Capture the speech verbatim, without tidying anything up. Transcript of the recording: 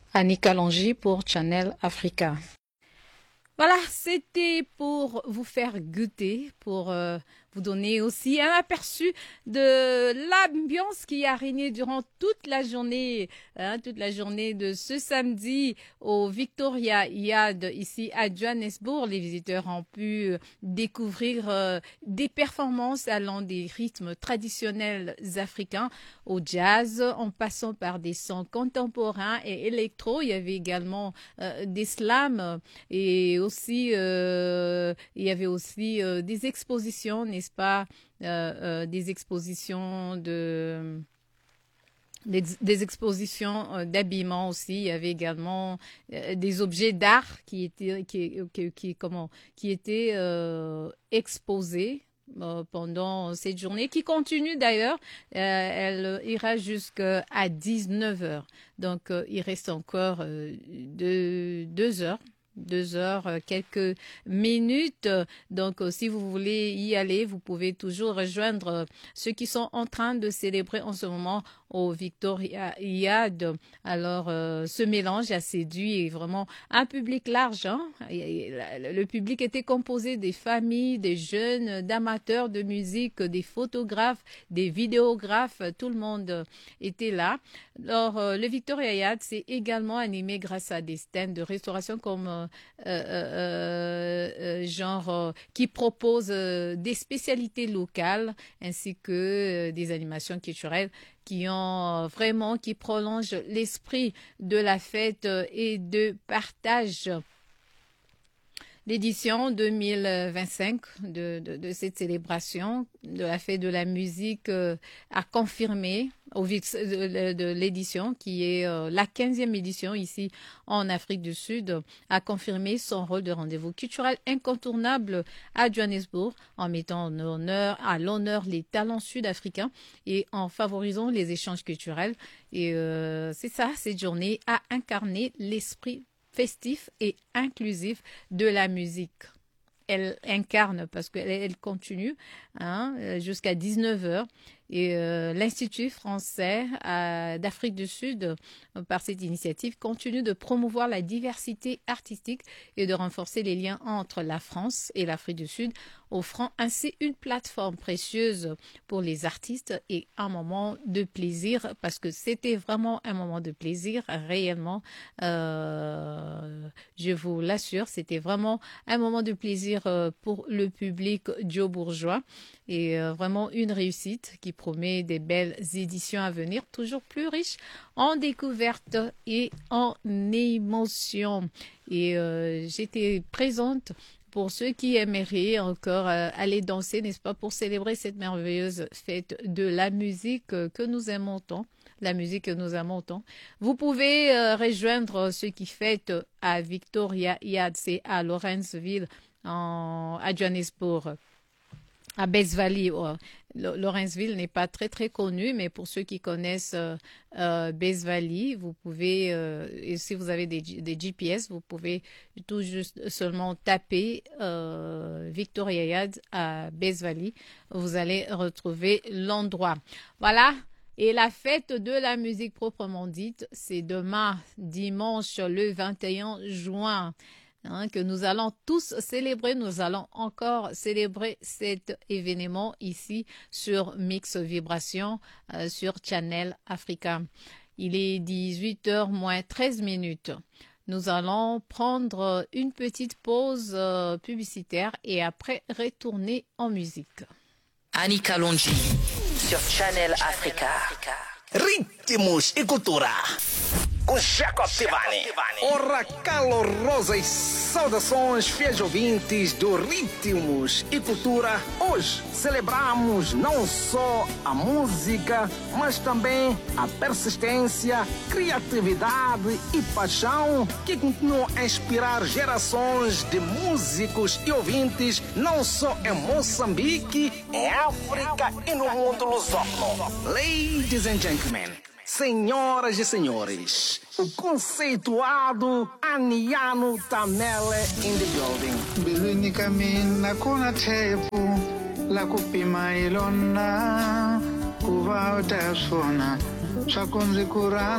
Annie Kalonji pour Channel Africa. Voilà, c'était pour vous faire goûter, pour euh, vous donner aussi un aperçu de l'ambiance qui a régné durant toute la journée, hein, toute la journée de ce samedi au Victoria Yard ici à Johannesburg. Les visiteurs ont pu découvrir euh, des performances allant des rythmes traditionnels africains au jazz, en passant par des sons contemporains et électro. Il y avait également euh, des slams et aussi euh, il y avait aussi euh, des expositions, n'est-ce pas, euh, euh, des expositions de des, des expositions euh, d'habillement aussi. Il y avait également euh, des objets d'art qui étaient qui qui, qui comment qui étaient euh, exposés euh, pendant cette journée, qui continue d'ailleurs. Euh, elle ira jusqu'à dix-neuf heures. Donc euh, il reste encore euh, deux, deux heures. Deux heures, quelques minutes. Donc, si vous voulez y aller, vous pouvez toujours rejoindre ceux qui sont en train de célébrer en ce moment au Victoria Yard. Alors, euh, ce mélange a séduit vraiment un public large. Hein? Le public était composé des familles, des jeunes, d'amateurs de musique, des photographes, des vidéographes. Tout le monde était là. Alors, euh, le Victoria Yard, c'est également animé grâce à des stands de restauration comme euh, Euh, euh, euh, genre euh, qui propose euh, des spécialités locales ainsi que euh, des animations culturelles qui ont euh, vraiment qui prolongent l'esprit de la fête euh, et de partage. L'édition deux mille vingt-cinq de, de, de cette célébration de la fête de la musique euh, a confirmé au de, de l'édition, qui est euh, la quinzième édition ici en Afrique du Sud, a confirmé son rôle de rendez-vous culturel incontournable à Johannesburg, en mettant en honneur, à l'honneur les talents sud-africains et en favorisant les échanges culturels. Et euh, c'est ça, cette journée a incarné l'esprit festif et inclusif de la musique. Elle incarne parce qu'elle elle continue hein, jusqu'à dix-neuf heures. Et euh, l'Institut français euh, d'Afrique du Sud, euh, par cette initiative, continue de promouvoir la diversité artistique et de renforcer les liens entre la France et l'Afrique du Sud, offrant ainsi une plateforme précieuse pour les artistes et un moment de plaisir, parce que c'était vraiment un moment de plaisir, réellement, euh, je vous l'assure, c'était vraiment un moment de plaisir euh, pour le public diobourgeois et euh, vraiment une réussite qui promet des belles éditions à venir, toujours plus riches en découvertes et en émotions. Et euh, j'étais présente pour ceux qui aimeraient encore euh, aller danser, n'est-ce pas, pour célébrer cette merveilleuse fête de la musique euh, que nous aimons tant. La musique que nous aimons tant. Vous pouvez euh, rejoindre ceux qui fêtent à Victoria Yard, c'est à Lawrenceville, en, à Johannesburg. À Bass Valley, oh, Lawrenceville n'est pas très très connu, mais pour ceux qui connaissent euh, euh, Bass Valley, vous pouvez, euh, et si vous avez des, des G P S, vous pouvez tout juste seulement taper euh, Victoria Yard à Bass Valley. Vous allez retrouver l'endroit. Voilà. Et la fête de la musique proprement dite, c'est demain, dimanche, le vingt et un juin. Hein, que nous allons tous célébrer. Nous allons encore célébrer cet événement ici sur Mix Vibration, euh, sur Channel Africa. Il est dix-huit heures moins treize minutes. Nous allons prendre une petite pause euh, publicitaire et après retourner en musique. Annie Kalonji sur Channel Africa. Ritmos e cultura. Com Jacob Tivani. Ora, calorosas saudações, fiéis ouvintes do Ritmos e Cultura. Hoje celebramos não só a música, mas também a persistência, criatividade e paixão que continuam a inspirar gerações de músicos e ouvintes, não só em Moçambique, em África e no mundo lusófono. Ladies and gentlemen, senhoras e senhores, o conceituado Aniano Tamele in the building. Bilwini kamina kuna tepu la kupima ilona kuva utasona swakunzi kurana.